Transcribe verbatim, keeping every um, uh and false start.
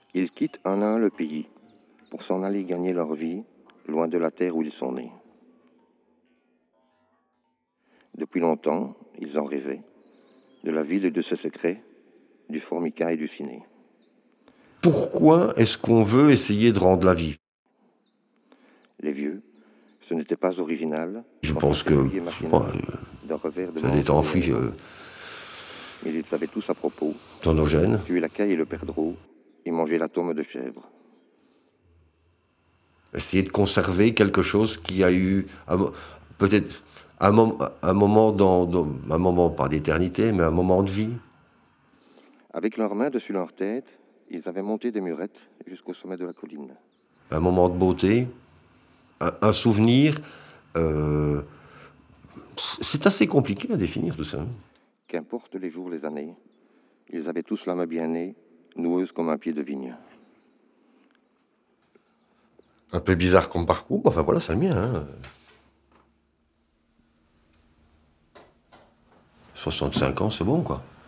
Ils quittent un à un le pays pour s'en aller gagner leur vie loin de la terre où ils sont nés. Depuis longtemps, ils en rêvaient, de la ville et de ses secrets, du formica et du ciné. Pourquoi est-ce qu'on veut essayer de rendre la vie? Les vieux, ce n'était pas original. Je pense que bon, d'un revers de ça a été enfoui euh, Mais ils savaient tous à propos. dans nos gènes. Tuer la caille et le perdreau et manger la tome de chèvre. Essayer de conserver quelque chose qui a eu peut-être un, mom un moment dans, dans un moment pas d'éternité, mais un moment de vie. Avec leurs mains dessus leur tête, ils avaient monté des murettes jusqu'au sommet de la colline. Un moment de beauté, un, un souvenir. Euh, c'est assez compliqué à définir tout ça. Qu'importe les jours, les années, ils avaient tous l'âme bien née, noueuse comme un pied de vigne. Un peu bizarre comme parcours, enfin voilà, c'est le mien. Hein. soixante-cinq ans, c'est bon, quoi.